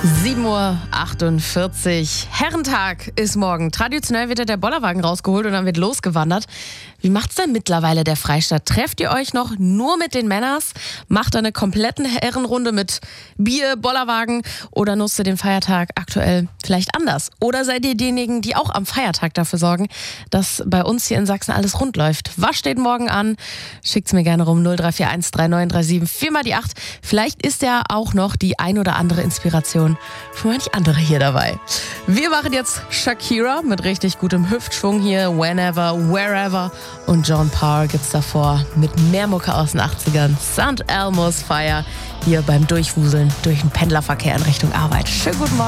7:48 Uhr. Herrentag ist morgen. Traditionell wird ja der Bollerwagen rausgeholt und dann wird losgewandert. Wie macht's denn mittlerweile der Freistaat? Trefft ihr euch noch nur mit den Männers? Macht ihr eine komplette Herrenrunde mit Bier, Bollerwagen oder nutzt ihr den Feiertag aktuell vielleicht anders? Oder seid ihr diejenigen, die auch am Feiertag dafür sorgen, dass bei uns hier in Sachsen alles rund läuft? Was steht morgen an? Schickt's mir gerne rum 0341 3937 4 mal die 8. Vielleicht ist ja auch noch die ein oder andere Inspiration für manch andere hier dabei. Wir machen jetzt Shakira mit richtig gutem Hüftschwung hier. Whenever, Wherever. Und John Parr gibt's davor mit mehr Mucke aus den 80ern. St. Elmo's Fire hier beim Durchwuseln durch den Pendlerverkehr in Richtung Arbeit. Schönen guten Morgen.